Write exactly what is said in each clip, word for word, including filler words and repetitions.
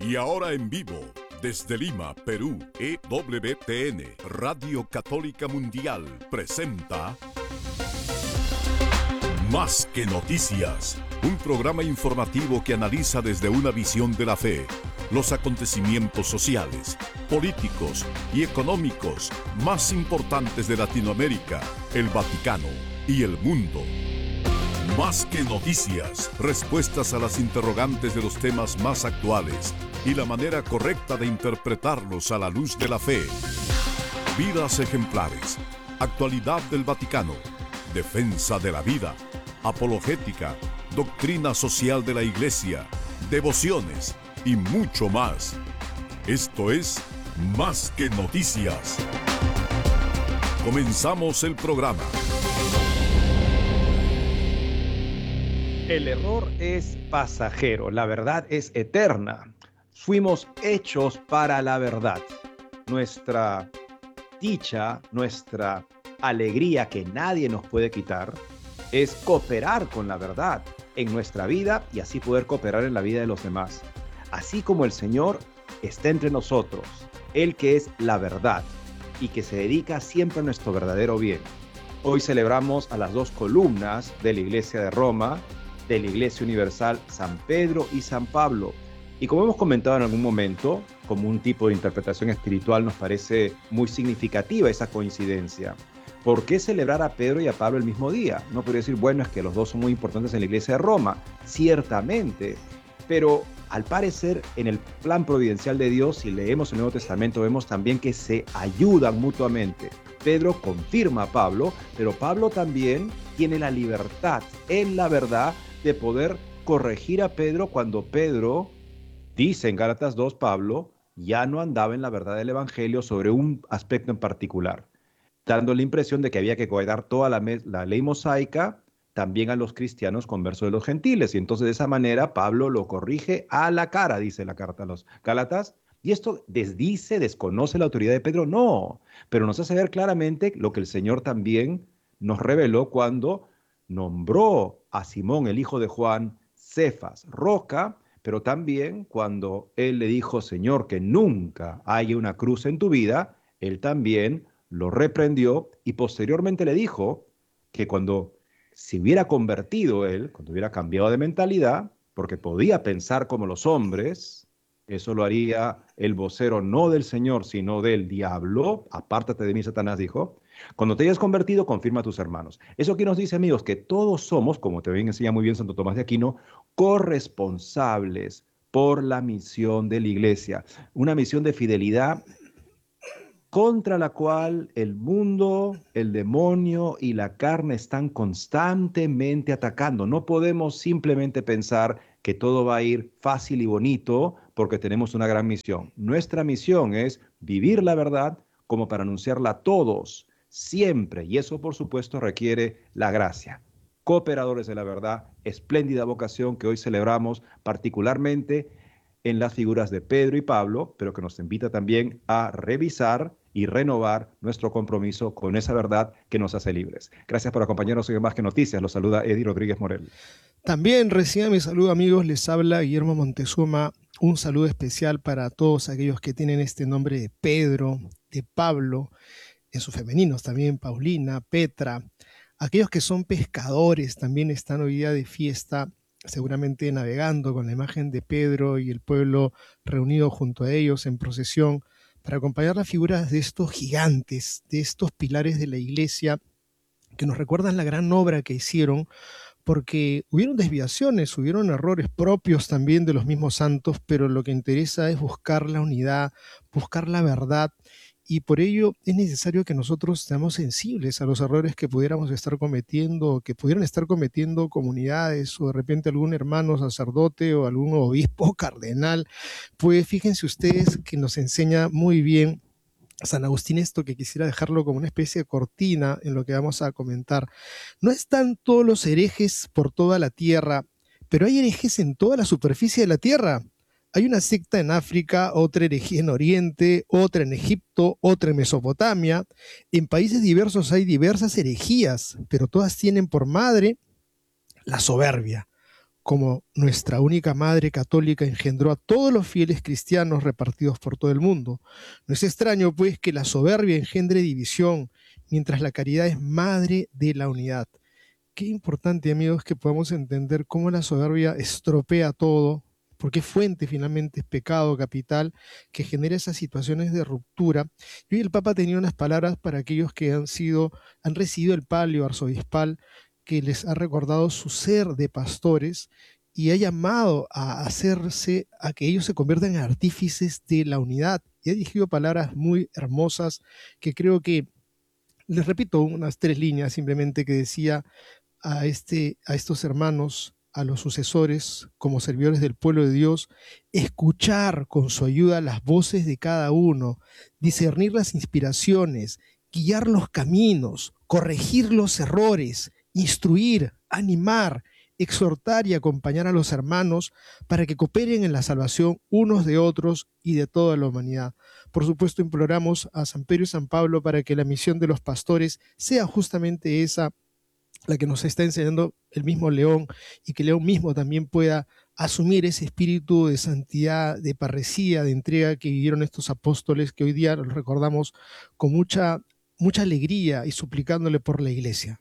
Y ahora en vivo, desde Lima, Perú, E W T N, Radio Católica Mundial, presenta Más que Noticias, un programa informativo que analiza desde una visión de la fe los acontecimientos sociales, políticos y económicos más importantes de Latinoamérica, el Vaticano y el mundo. Más que noticias, respuestas a las interrogantes de los temas más actuales y la manera correcta de interpretarlos a la luz de la fe. Vidas ejemplares, actualidad del Vaticano, defensa de la vida, apologética, doctrina social de la Iglesia, devociones y mucho más. Esto es Más que Noticias. Comenzamos el programa. El error es pasajero, la verdad es eterna. Fuimos hechos para la verdad. Nuestra dicha, nuestra alegría que nadie nos puede quitar, es cooperar con la verdad en nuestra vida y así poder cooperar en la vida de los demás. Así como el Señor está entre nosotros, Él que es la verdad y que se dedica siempre a nuestro verdadero bien. Hoy celebramos a las dos columnas de la Iglesia de Roma, de la Iglesia Universal, San Pedro y San Pablo. Y como hemos comentado en algún momento, como un tipo de interpretación espiritual nos parece muy significativa esa coincidencia. ¿Por qué celebrar a Pedro y a Pablo el mismo día? No podría decir, bueno, es que los dos son muy importantes en la Iglesia de Roma. Ciertamente, pero al parecer en el plan providencial de Dios, si leemos el Nuevo Testamento, vemos también que se ayudan mutuamente. Pedro confirma a Pablo, pero Pablo también tiene la libertad en la verdad de poder corregir a Pedro cuando Pedro, dice en Gálatas dos, Pablo, ya no andaba en la verdad del Evangelio sobre un aspecto en particular, dando la impresión de que había que guardar toda la, la ley mosaica también a los cristianos conversos de los gentiles. Y entonces de esa manera Pablo lo corrige a la cara, dice la carta a los Gálatas. ¿Y esto desdice, desconoce la autoridad de Pedro? No, pero nos hace ver claramente lo que el Señor también nos reveló cuando nombró a Simón, el hijo de Juan, Cefas, roca, pero también cuando él le dijo, Señor, que nunca haya una cruz en tu vida, él también lo reprendió y posteriormente le dijo que cuando se hubiera convertido él, cuando hubiera cambiado de mentalidad, porque podía pensar como los hombres, eso lo haría el vocero no del Señor, sino del diablo. Apártate de mí, Satanás, dijo. Cuando te hayas convertido, confirma a tus hermanos. Eso aquí nos dice, amigos, que todos somos, como te enseña muy bien Santo Tomás de Aquino, corresponsables por la misión de la Iglesia. Una misión de fidelidad contra la cual el mundo, el demonio y la carne están constantemente atacando. No podemos simplemente pensar que todo va a ir fácil y bonito porque tenemos una gran misión. Nuestra misión es vivir la verdad como para anunciarla a todos, siempre, y eso por supuesto requiere la gracia. Cooperadores de la verdad, espléndida vocación que hoy celebramos particularmente en las figuras de Pedro y Pablo, pero que nos invita también a revisar y renovar nuestro compromiso con esa verdad que nos hace libres. Gracias por acompañarnos hoy en Más que Noticias. Los saluda Eddie Rodríguez Morel. También reciban mi saludo, amigos. Les habla Guillermo Montezuma. Un saludo especial para todos aquellos que tienen este nombre de Pedro, de Pablo, en sus femeninos también, Paulina, Petra. Aquellos que son pescadores también están hoy día de fiesta, seguramente navegando con la imagen de Pedro y el pueblo reunido junto a ellos en procesión para acompañar las figuras de estos gigantes, de estos pilares de la Iglesia que nos recuerdan la gran obra que hicieron, porque hubieron desviaciones, hubieron errores propios también de los mismos santos, pero lo que interesa es buscar la unidad, buscar la verdad, y por ello es necesario que nosotros seamos sensibles a los errores que pudiéramos estar cometiendo, que pudieran estar cometiendo comunidades o de repente algún hermano sacerdote o algún obispo cardenal. Pues fíjense ustedes que nos enseña muy bien San Agustín esto, que quisiera dejarlo como una especie de cortina en lo que vamos a comentar. No están todos los herejes por toda la tierra, pero hay herejes en toda la superficie de la tierra. Hay una secta en África, otra herejía en Oriente, otra en Egipto, otra en Mesopotamia. En países diversos hay diversas herejías, pero todas tienen por madre la soberbia. como nuestra única Madre Católica engendró a todos los fieles cristianos repartidos por todo el mundo. No es extraño, pues, que la soberbia engendre división, mientras la caridad es madre de la unidad. Qué importante, amigos, que podamos entender cómo la soberbia estropea todo, porque fuente finalmente es pecado capital que genera esas situaciones de ruptura. Y hoy el Papa tenía unas palabras para aquellos que han sido, han recibido el palio arzobispal, que les ha recordado su ser de pastores y ha llamado a hacerse, a que ellos se conviertan en artífices de la unidad. Y ha dirigido palabras muy hermosas que creo que, les repito unas tres líneas simplemente, que decía a, este, a estos hermanos, a los sucesores, como servidores del pueblo de Dios, escuchar con su ayuda las voces de cada uno, discernir las inspiraciones, guiar los caminos, corregir los errores, instruir, animar, exhortar y acompañar a los hermanos para que cooperen en la salvación unos de otros y de toda la humanidad. Por supuesto, imploramos a San Pedro y San Pablo para que la misión de los pastores sea justamente esa, la que nos está enseñando el mismo León, y que León mismo también pueda asumir ese espíritu de santidad, de parresía, de entrega que vivieron estos apóstoles, que hoy día los recordamos con mucha, mucha alegría y suplicándole por la Iglesia.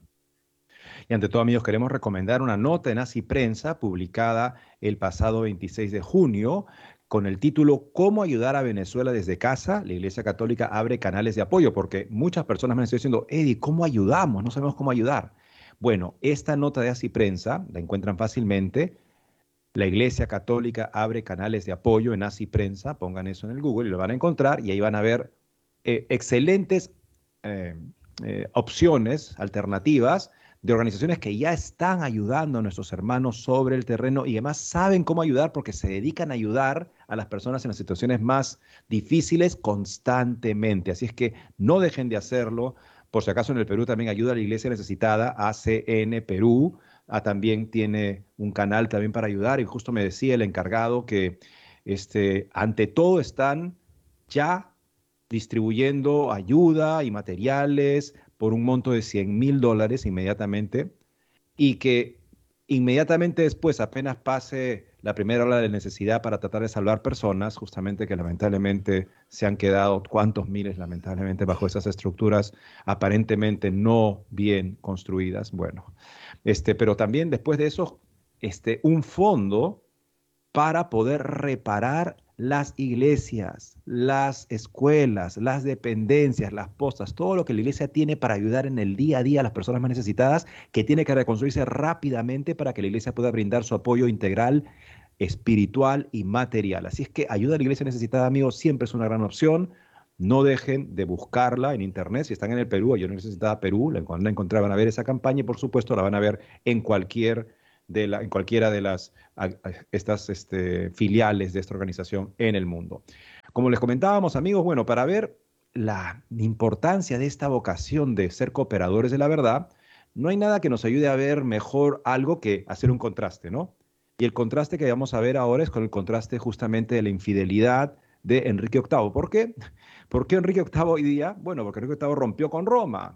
Y ante todo, amigos, queremos recomendar una nota en Así Prensa publicada el pasado veintiséis de junio con el título ¿Cómo ayudar a Venezuela desde casa? La Iglesia Católica abre canales de apoyo, porque muchas personas me han estado diciendo, Eddie, ¿cómo ayudamos? No sabemos cómo ayudar. Bueno, esta nota de Así Prensa la encuentran fácilmente. La Iglesia Católica abre canales de apoyo en Así Prensa, pongan eso en el Google y lo van a encontrar, y ahí van a ver eh, excelentes eh, eh, opciones, alternativas, de organizaciones que ya están ayudando a nuestros hermanos sobre el terreno y además saben cómo ayudar porque se dedican a ayudar a las personas en las situaciones más difíciles constantemente. Así es que no dejen de hacerlo. Por si acaso en el Perú también ayuda a la Iglesia Necesitada, A C N Perú, ah, también tiene un canal también para ayudar, y justo me decía el encargado que este, ante todo están ya distribuyendo ayuda y materiales por un monto de cien mil dólares inmediatamente, y que inmediatamente después, apenas pase la primera ola de necesidad para tratar de salvar personas, justamente que lamentablemente se han quedado cuantos miles, lamentablemente, bajo esas estructuras aparentemente no bien construidas. Bueno, este, pero también después de eso, este, un fondo para poder reparar las iglesias, las escuelas, las dependencias, las postas, todo lo que la iglesia tiene para ayudar en el día a día a las personas más necesitadas, que tiene que reconstruirse rápidamente para que la iglesia pueda brindar su apoyo integral, espiritual y material. Así es que ayuda a la iglesia necesitada, amigos, siempre es una gran opción. No dejen de buscarla en internet. Si están en el Perú, Ayuda Necesitada Perú, la van a encontrar, van a ver esa campaña, y por supuesto la van a ver en cualquier De la, en cualquiera de las a, a, estas este, filiales de esta organización en el mundo. Como les comentábamos, amigos, bueno, para ver la importancia de esta vocación de ser cooperadores de la verdad, no hay nada que nos ayude a ver mejor algo que hacer un contraste, ¿no? Y el contraste que vamos a ver ahora es con el contraste justamente de la infidelidad de Enrique octavo. ¿Por qué? ¿Por qué Enrique octavo hoy día? Bueno, porque Enrique octavo rompió con Roma.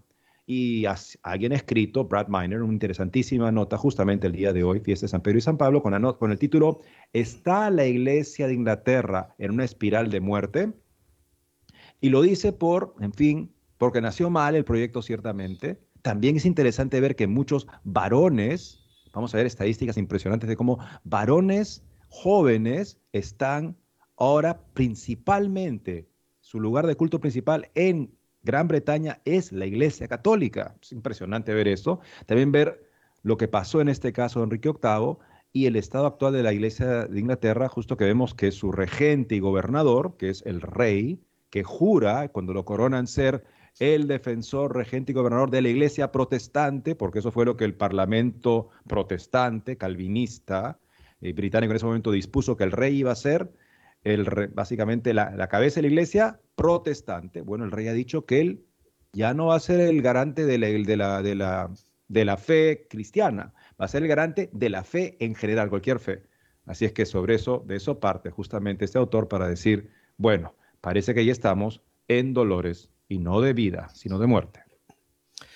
Y alguien ha escrito, Brad Miner, una interesantísima nota justamente el día de hoy, fiesta de San Pedro y San Pablo, con, la not- con el título ¿Está la Iglesia de Inglaterra en una espiral de muerte? Y lo dice por, en fin, porque nació mal el proyecto ciertamente. También es interesante ver que muchos varones, vamos a ver estadísticas impresionantes de cómo varones jóvenes están ahora principalmente, su lugar de culto principal en Gran Bretaña es la Iglesia Católica. Es impresionante ver eso. También ver lo que pasó en este caso de Enrique octavo y el estado actual de la Iglesia de Inglaterra, justo que vemos que su regente y gobernador, que es el rey, que jura, cuando lo coronan, ser el defensor, regente y gobernador de la Iglesia protestante, porque eso fue lo que el Parlamento protestante, calvinista, eh, británico en ese momento dispuso que el rey iba a ser, el re, básicamente la, la cabeza de la Iglesia protestante. Bueno, el rey ha dicho que él ya no va a ser el garante de la, de la, de la, de la fe cristiana, va a ser el garante de la fe en general, cualquier fe. Así es que sobre eso, de eso parte justamente este autor para decir, bueno, parece que ya estamos en dolores y no de vida, sino de muerte.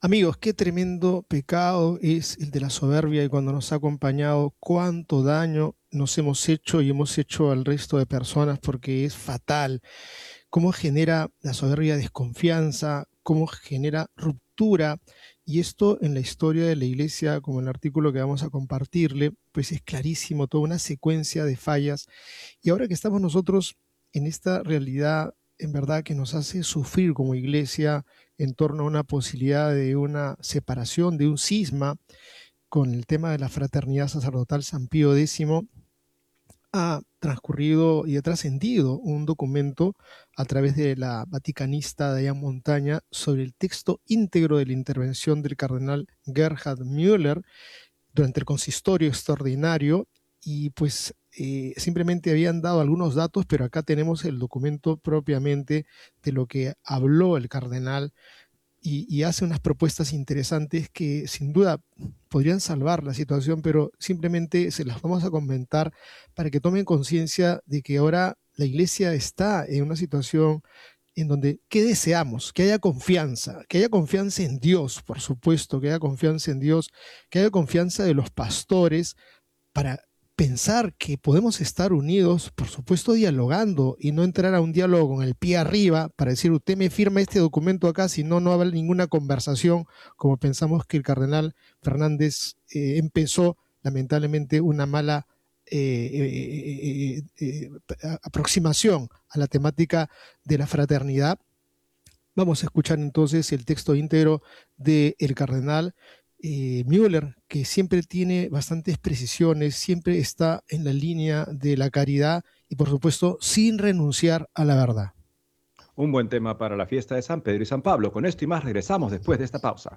Amigos, qué tremendo pecado es el de la soberbia y cuando nos ha acompañado, cuánto daño nos hemos hecho y hemos hecho al resto de personas porque es fatal. Cómo genera la soberbia desconfianza, cómo genera ruptura. Y esto en la historia de la iglesia, como en el artículo que vamos a compartirle, pues es clarísimo, toda una secuencia de fallas. Y ahora que estamos nosotros en esta realidad, en verdad que nos hace sufrir como iglesia en torno a una posibilidad de una separación, de un cisma, con el tema de la fraternidad sacerdotal, San Pío X ha transcurrido y ha trascendido un documento a través de la vaticanista Diane Montaña sobre el texto íntegro de la intervención del cardenal Gerhard Müller durante el consistorio extraordinario y pues eh, simplemente habían dado algunos datos, pero acá tenemos el documento propiamente de lo que habló el cardenal y, y hace unas propuestas interesantes que sin duda podrían salvar la situación, pero simplemente se las vamos a comentar para que tomen conciencia de que ahora la iglesia está en una situación en donde, ¿qué deseamos? Que haya confianza, que haya confianza en Dios, por supuesto, que haya confianza en Dios, que haya confianza de los pastores para pensar que podemos estar unidos, por supuesto dialogando y no entrar a un diálogo con el pie arriba para decir usted me firma este documento acá, si no, no va a haber ninguna conversación, como pensamos que el cardenal Fernández eh, empezó lamentablemente una mala eh, eh, eh, eh, aproximación a la temática de la fraternidad. Vamos a escuchar entonces el texto íntegro del cardenal Eh, Müller, que siempre tiene bastantes precisiones, siempre está en la línea de la caridad y por supuesto sin renunciar a la verdad. Un buen tema para la fiesta de San Pedro y San Pablo. Con esto y más regresamos después de esta pausa.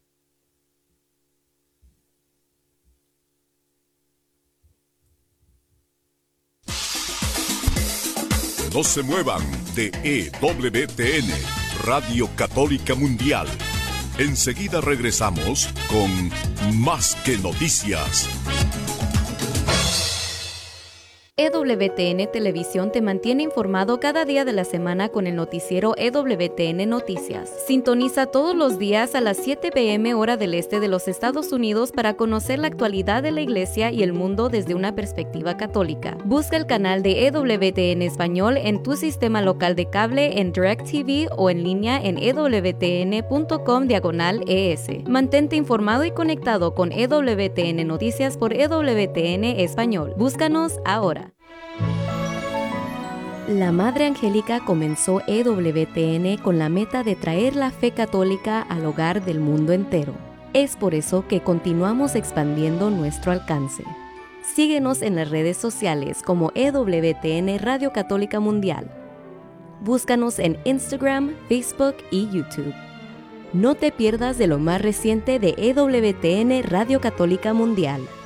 No se muevan de E W T N, Radio Católica Mundial. Enseguida regresamos con Más que Noticias. E W T N Televisión te mantiene informado cada día de la semana con el noticiero E W T N Noticias. Sintoniza todos los días a las siete p m hora del este de los Estados Unidos para conocer la actualidad de la Iglesia y el mundo desde una perspectiva católica. Busca el canal de E W T N Español en tu sistema local de cable, en DirecTV o en línea en ewtn.com diagonal ES. Mantente informado y conectado con E W T N Noticias por E W T N Español. Búscanos ahora. La Madre Angélica comenzó E W T N con la meta de traer la fe católica al hogar del mundo entero. Es por eso que continuamos expandiendo nuestro alcance. Síguenos en las redes sociales como E W T N Radio Católica Mundial. Búscanos en Instagram, Facebook y YouTube. No te pierdas de lo más reciente de E W T N Radio Católica Mundial.